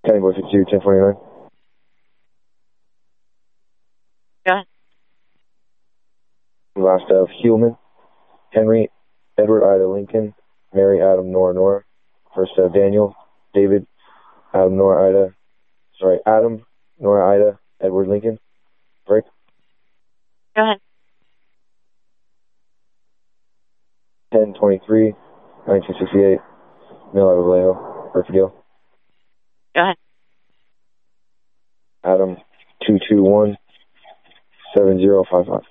County Boy 52, 1049. Go ahead. Last of Heumann, Henry, Edward, Ida, Lincoln, Mary, Adam, Nora. First of Daniel, David, Adam, Nora, Ida, Edward, Lincoln. Break. Go ahead. 1023, 1968, Miller of Vallejo, Perfidio. Go ahead. Adam, 221, 7055.